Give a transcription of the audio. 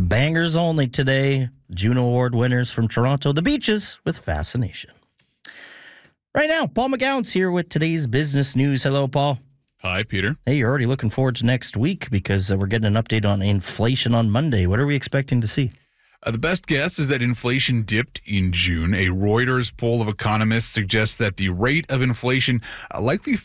Bangers only today. Juno Award winners from Toronto, The Beaches with Fascination. Right now, Paul McGowan's here with today's business news. Hello, Paul. Hi, Peter. Hey, you're already looking forward to next week because we're getting an update on inflation on Monday. What are we expecting to see? The best guess is that inflation dipped in June. A Reuters poll of economists suggests that the rate of inflation likely